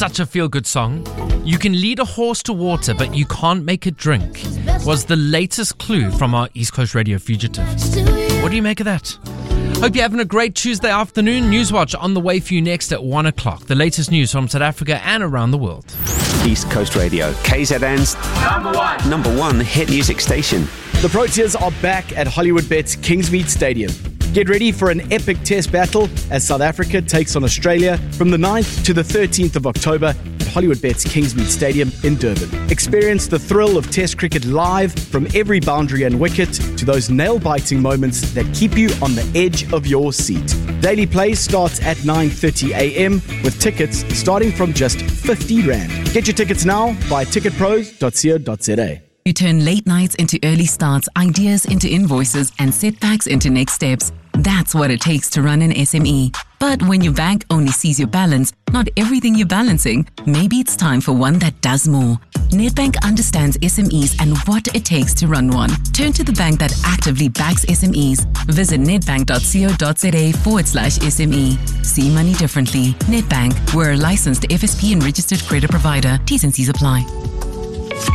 such a feel-good song. You can lead a horse to water, but you can't make it drink, was the latest clue from our East Coast Radio fugitive. What do you make of that? Hope you're having a great Tuesday afternoon. Newswatch on the way for you next at 1 o'clock. The latest news from South Africa and around the world. East Coast Radio, KZN's number one hit music station. The Proteas are back at Hollywoodbets Kingsmead Stadium. Get ready for an epic test battle as South Africa takes on Australia from the 9th to the 13th of October at Hollywoodbets Kingsmead Stadium in Durban. Experience the thrill of Test cricket live, from every boundary and wicket to those nail-biting moments that keep you on the edge of your seat. Daily play starts at 9:30 a.m. with tickets starting from just 50 Rand. Get your tickets now by ticketpros.co.za. You turn late nights into early starts, ideas into invoices, and setbacks into next steps. That's what it takes to run an SME. But when your bank only sees your balance, not everything you're balancing, maybe it's time for one that does more. Nedbank understands SMEs and what it takes to run one. Turn to the bank that actively backs SMEs. Visit nedbank.co.za/SME. See money differently. Nedbank, we're a licensed FSP and registered credit provider. T's and C's apply.